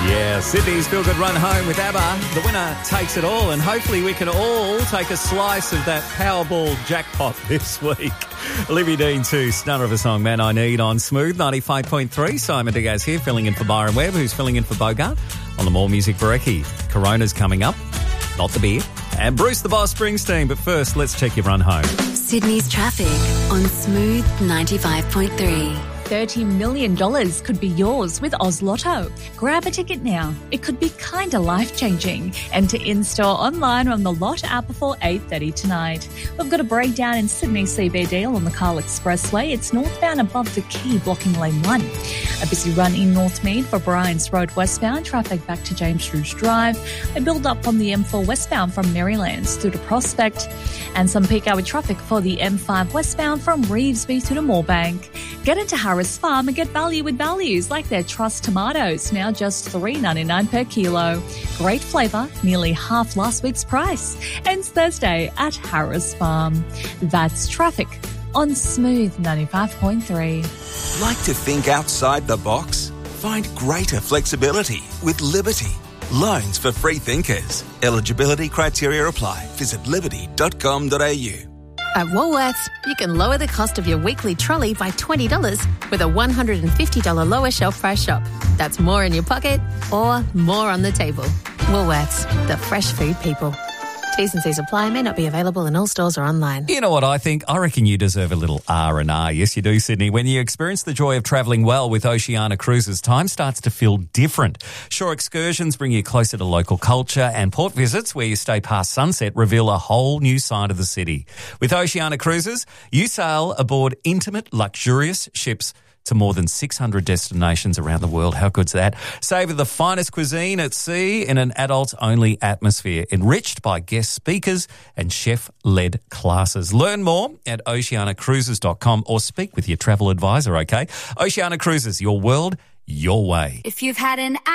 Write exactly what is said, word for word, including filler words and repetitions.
Yeah, Sydney's Feel Good Run Home with ABBA. The winner takes it all, and hopefully we can all take a slice of that Powerball jackpot this week. Olivia Dean too, stunner of a song, Man I Need, on Smooth ninety-five point three. Simon Diaz here, filling in for Byron Webb, who's filling in for Bogart on the More Music Brekkie. Corona's coming up, not the beer. And Bruce the Boss Springsteen, but first, let's check your run home. Sydney's traffic on Smooth ninety-five point three. thirty million dollars could be yours with Oz Lotto. Grab a ticket now. It could be kinda life-changing. Enter in-store online on the Lot app before eight thirty tonight. We've got a breakdown in Sydney C B D along the Carl Expressway. It's northbound above the quay, blocking lane one. A busy run in Northmead for Bryans Road westbound. Traffic back to James Roos Drive. A build-up on the M four westbound from Merrylands through to Prospect. And some peak hour traffic for the M five westbound from Revesby to the Moorebank. Get into Harris Farm and get value with values like their Trust tomatoes, now just three dollars ninety-nine per kilo. Great flavour, nearly half last week's price. Ends Thursday at Harris Farm. That's traffic on Smooth ninety-five point three. Like to think outside the box? Find greater flexibility with Liberty. Loans for free thinkers. Eligibility criteria apply. Visit liberty dot com dot a u. At Woolworths, you can lower the cost of your weekly trolley by twenty dollars with a one hundred fifty dollars lower shelf price shop. That's more in your pocket or more on the table. Woolworths, the fresh food people. T's and C's apply, may not be available in all stores or online. You know what I think? I reckon you deserve a little R and R. Yes, you do, Sydney. When you experience the joy of travelling well with Oceania Cruises, time starts to feel different. Shore excursions bring you closer to local culture, and port visits where you stay past sunset reveal a whole new side of the city. With Oceania Cruises, you sail aboard intimate, luxurious ships to more than six hundred destinations around the world. How good's that? Savour the finest cuisine at sea in an adult-only atmosphere, enriched by guest speakers and chef-led classes. Learn more at oceania cruises dot com or speak with your travel advisor, okay? Oceania Cruises, your world, your way. If you've had an